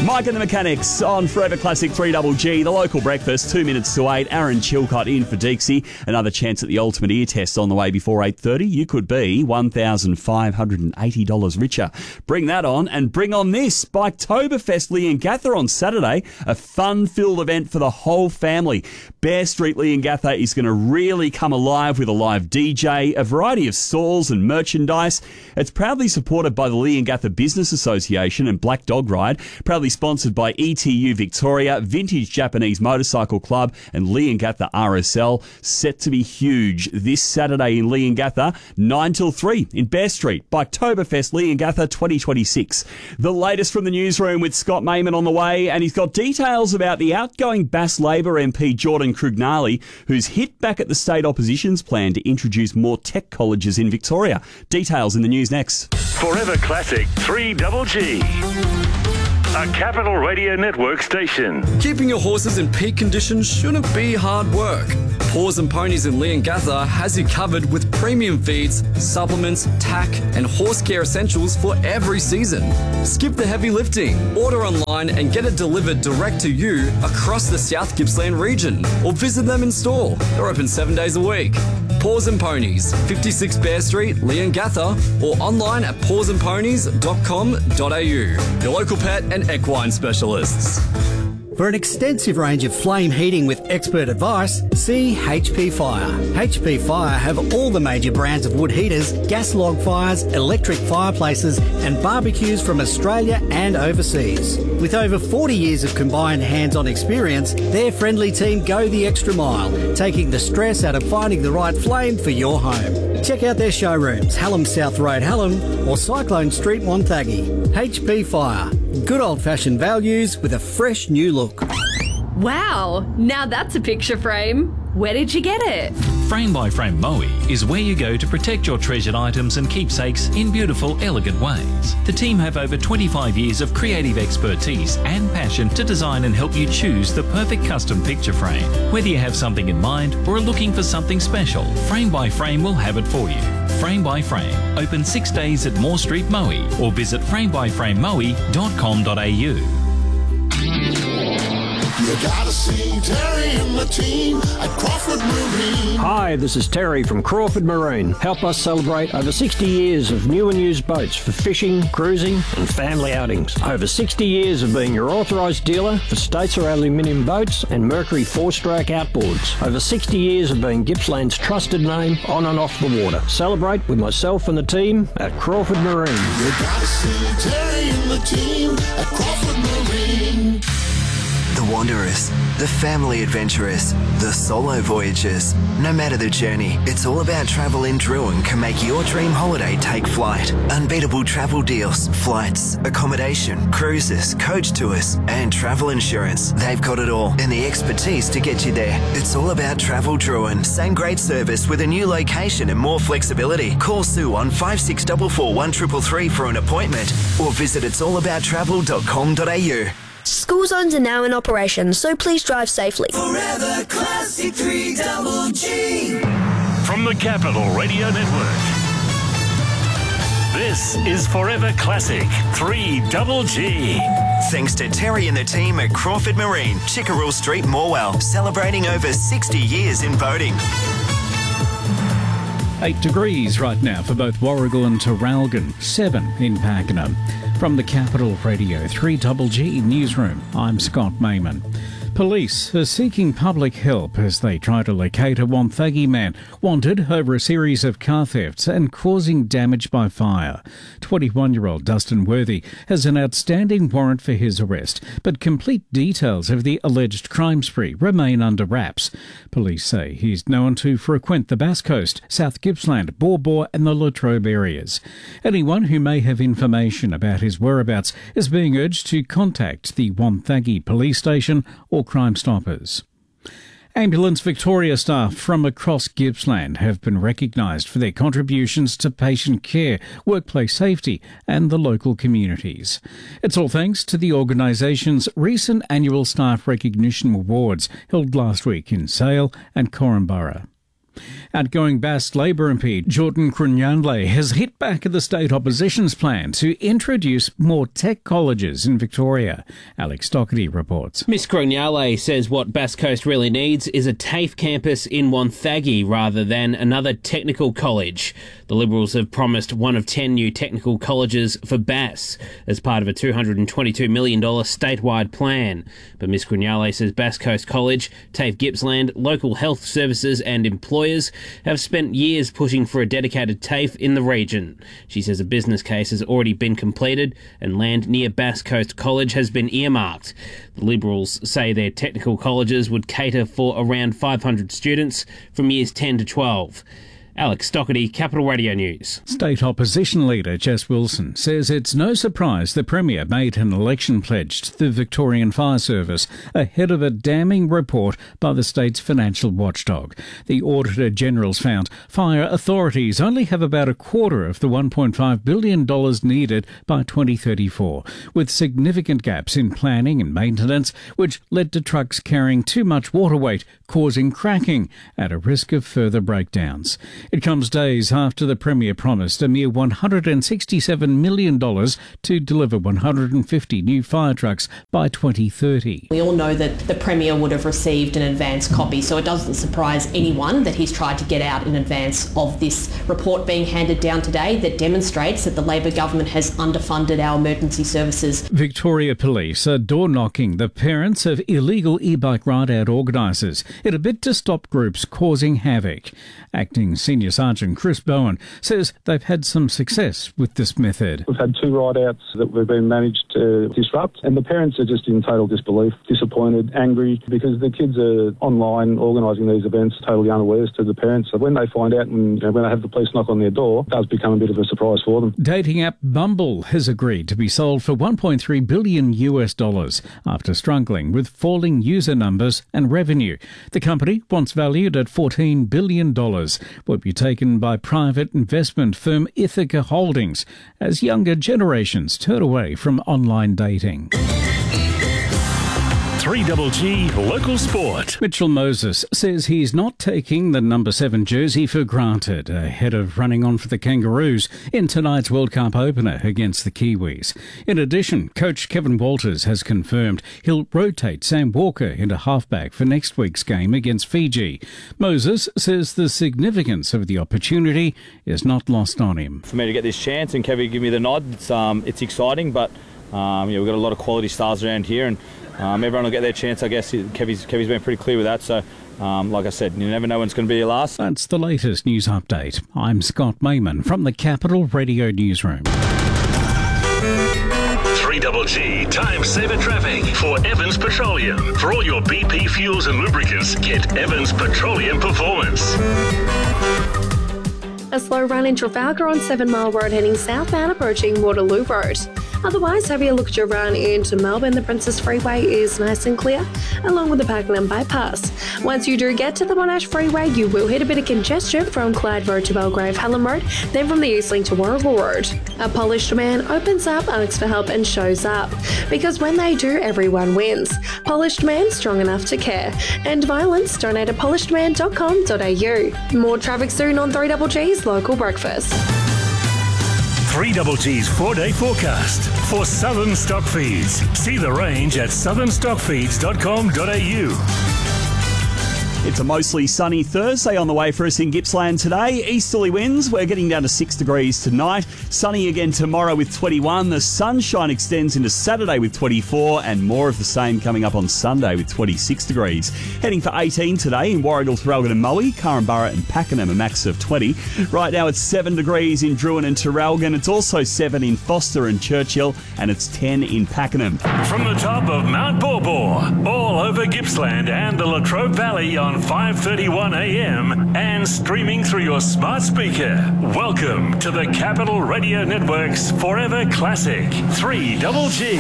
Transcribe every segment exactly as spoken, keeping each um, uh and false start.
Mike and the Mechanics on Forever Classic three G G, the local breakfast, two minutes to eight. Aaron Chilcott in for Dixie. Another chance at the ultimate ear test on the way before eight thirty. You could be one thousand five hundred eighty dollars richer. Bring that on and bring on this. Biketoberfest Leongatha on Saturday, a fun-filled event for the whole family. Bear Street Leongatha is going to really come alive with a live D J, a variety of stalls and merchandise. It's proudly supported by the Leongatha Business Association and Black Dog Ride, proudly sponsored by E T U Victoria, Vintage Japanese Motorcycle Club and Leongatha R S L. Set to be huge this Saturday in Leongatha, nine till three in Bear Street. Biketoberfest Leongatha twenty twenty-six. The latest from the newsroom with Scott Mayman on the way, and he's got details about the outgoing Bass Labor M P Jordan Crugnali, who's hit back at the state opposition's plan to introduce more tech colleges in Victoria. Details in the news next. Forever Classic three G G. A Capital Radio Network station. Keeping your horses in peak condition shouldn't be hard work. Paws and Ponies in Leongatha has you covered with premium feeds, supplements, tack and horse care essentials for every season. Skip the heavy lifting. Order online and get it delivered direct to you across the South Gippsland region, or visit them in store. They're open seven days a week. Paws and Ponies, fifty-six Bear Street, Leongatha, or online at paws and ponies dot com dot a u. Your local pet and equine specialists. For an extensive range of flame heating with expert advice, see H P Fire. H P Fire have all the major brands of wood heaters, gas log fires, electric fireplaces and barbecues from Australia and overseas. With over forty years of combined hands-on experience, their friendly team go the extra mile, taking the stress out of finding the right flame for your home. Check out their showrooms, Hallam South Road, Hallam, or Cyclone Street, Wonthaggi. H P Fire. Good old-fashioned values with a fresh new look. Wow, now that's a picture frame. Where did you get it? Frame by Frame Moe is where you go to protect your treasured items and keepsakes in beautiful, elegant ways. The team have over twenty-five years of creative expertise and passion to design and help you choose the perfect custom picture frame. Whether you have something in mind or are looking for something special, Frame by Frame will have it for you. Frame by Frame, open six days at Moore Street, Moe, or visit frame by frame moe dot com dot a u. You gotta see Terry and the team at Crawford Marine. Hi, this is Terry from Crawford Marine. Help us celebrate over sixty years of new and used boats for fishing, cruising and family outings. Over sixty years of being your authorised dealer for Statesar aluminium boats and Mercury four-stroke outboards. Over sixty years of being Gippsland's trusted name on and off the water. Celebrate with myself and the team at Crawford Marine. You gotta see Terry and the team at Crawford Marine. The wanderers, the family adventurers, the solo voyagers. No matter the journey, it's all about Travel in Drouin can make your dream holiday take flight. Unbeatable travel deals, flights, accommodation, cruises, coach tours, and travel insurance. They've got it all and the expertise to get you there. It's all about Travel Drouin. Same great service with a new location and more flexibility. Call Sue on five six four four one three three three for an appointment or visit its all about travel dot com dot a u. School zones are now in operation, so please drive safely. Forever Classic three G G. From the Capital Radio Network, this is Forever Classic three G G. Thanks to Terry and the team at Crawford Marine, Chickerell Street, Morwell, celebrating over sixty years in boating. Eight degrees right now for both Warragul and Traralgon, seven in Pakenham. From the Capital Radio three G G Newsroom, I'm Scott Mayman. Police are seeking public help as they try to locate a Wonthaggi man wanted over a series of car thefts and causing damage by fire. twenty-one-year-old Dustin Worthy has an outstanding warrant for his arrest, but complete details of the alleged crime spree remain under wraps. Police say he's known to frequent the Bass Coast, South Gippsland, Baw Baw and the Latrobe areas. Anyone who may have information about his whereabouts is being urged to contact the Wonthaggi Police Station or Crime Stoppers. Ambulance Victoria staff from across Gippsland have been recognised for their contributions to patient care, workplace safety and the local communities. It's all thanks to the organisation's recent annual staff recognition awards held last week in Sale and Corumburra. Outgoing Bast Labor M P Jordan Krunyanle has hit back at the state opposition's plan to introduce more tech colleges in Victoria. Alex Doherty reports. Miss Krunyanle says what Bass Coast really needs is a TAFE campus in Wonthaggi rather than another technical college. The Liberals have promised one of ten new technical colleges for Bass as part of a two hundred twenty-two million dollars statewide plan. But Miss Krunyanle says Bass Coast College, TAFE Gippsland, local health services and employers have spent years pushing for a dedicated TAFE in the region. She says a business case has already been completed and land near Bass Coast College has been earmarked. The Liberals say their technical colleges would cater for around five hundred students from years ten to twelve. Alex Doherty, Capital Radio News. State Opposition Leader Jess Wilson says it's no surprise the Premier made an election pledge to the Victorian Fire Service ahead of a damning report by the state's financial watchdog. The Auditor General's found fire authorities only have about a quarter of the one point five billion dollars needed by twenty thirty-four, with significant gaps in planning and maintenance, which led to trucks carrying too much water weight, causing cracking at a risk of further breakdowns. It comes days after the Premier promised a mere one hundred sixty-seven million dollars to deliver one hundred fifty new fire trucks by twenty thirty. We all know that the Premier would have received an advance copy, so it doesn't surprise anyone that he's tried to get out in advance of this report being handed down today that demonstrates that the Labor government has underfunded our emergency services. Victoria Police are door-knocking the parents of illegal e-bike ride-out organisers in a bid to stop groups causing havoc. Acting Senior Sergeant Chris Bowen says they've had some success with this method. We've had two ride-outs that we've been managed to disrupt, and the parents are just in total disbelief, disappointed, angry, because the kids are online organising these events totally unawares to the parents. So when they find out and you know, when they have the police knock on their door, it does become a bit of a surprise for them. Dating app Bumble has agreed to be sold for one point three billion U S dollars after struggling with falling user numbers and revenue. The company, once valued at fourteen billion dollars, would be taken by private investment firm Ithaca Holdings as younger generations turn away from online dating. three G G Local Sport. Mitchell Moses says he's not taking the number seven jersey for granted ahead of running on for the Kangaroos in tonight's World Cup opener against the Kiwis. In addition, coach Kevin Walters has confirmed he'll rotate Sam Walker into halfback for next week's game against Fiji. Moses says the significance of the opportunity is not lost on him. For me to get this chance and Kevin give me the nod, it's, um, it's exciting, but um, yeah, we've got a lot of quality stars around here, and Um, everyone will get their chance, I guess. Kevy's, Kevy's been pretty clear with that. So, um, like I said, you never know when it's going to be your last. That's the latest news update. I'm Scott Mayman from the Capital Radio Newsroom. three G G Time Saver Traffic for Evans Petroleum. For all your B P fuels and lubricants, get Evans Petroleum Performance. A slow run in Trafalgar on Seven Mile Road heading southbound approaching Waterloo Road. Otherwise, having a look at your run into Melbourne, the Princess Freeway is nice and clear, along with the Pakenham Bypass. Once you do get to the Monash Freeway, you will hit a bit of congestion from Clyde Road to Belgrave Hallam Road, then from the Eastlink to Warragul Road. A polished man opens up, asks for help and shows up. Because when they do, everyone wins. Polished Man, strong enough to care. And violence, donate at polished man dot com dot a u. More traffic soon on three G G's Local Breakfast. three G G's four-day forecast for Southern Stockfeeds. See the range at southern stockfeeds dot com dot a u. It's a mostly sunny Thursday on the way for us in Gippsland today. Easterly winds, we're getting down to six degrees tonight. Sunny again tomorrow with twenty-one. The sunshine extends into Saturday with twenty-four, and more of the same coming up on Sunday with twenty-six degrees. Heading for eighteen today in Warragul, Traralgon and Moe, Carnburra and Pakenham, a max of twenty. Right now it's seven degrees in Druin and Traralgon. It's also seven in Foster and Churchill, and it's ten in Pakenham. From the top of Mount Borbor, all over Gippsland and the Latrobe Valley on five thirty-one a m and streaming through your smart speaker. Welcome to the Capital Radio Network's Forever Classic three G G.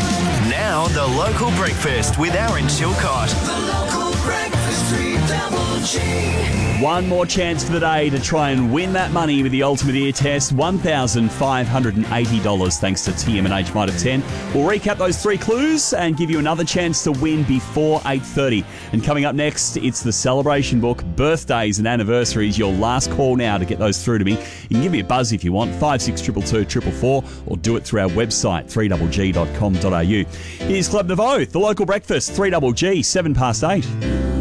Now the local breakfast with Aaron Chilcott. The local breakfast three G G. One more chance for the day to try and win that money with the Ultimate Ear Test, one thousand five hundred eighty dollars thanks to T M and H Mitre ten. We'll recap those three clues and give you another chance to win before eight thirty. And coming up next, it's the Celebration Book, birthdays and anniversaries. Your last call now to get those through to me. You can give me a buzz if you want, five six two two two four four, or do it through our website, three g g dot com dot a u. Here's Club Nouveau, the local breakfast, three G G, seven past eight.